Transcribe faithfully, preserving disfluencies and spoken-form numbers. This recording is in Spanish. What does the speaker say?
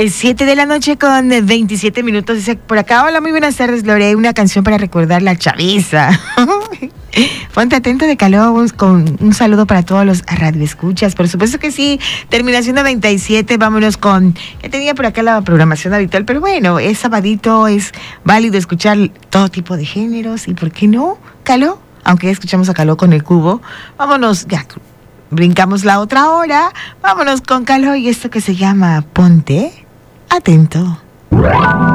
siete de la noche con veintisiete minutos. Dice por acá, hola, muy buenas tardes, Lore. Una canción para recordar la chaviza. Ponte atento de Caló, con un saludo para todos los radioescuchas. Por supuesto que sí. Terminación noventa y siete. Vámonos con. Ya tenía por acá la programación habitual, pero bueno, es sabadito, es válido escuchar todo tipo de géneros. ¿Y por qué no, Caló? Aunque ya escuchamos a Caló con el cubo. Vámonos, ya. Brincamos la otra hora. Vámonos con Caló y esto que se llama Ponte Atento.